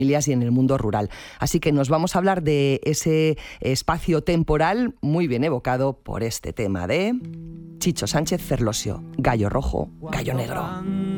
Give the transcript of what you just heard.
familias y en el mundo rural. Así que nos vamos a hablar de ese espacio temporal muy bien evocado por este tema de Chicho Sánchez Ferlosio, Gallo Rojo, Gallo Negro.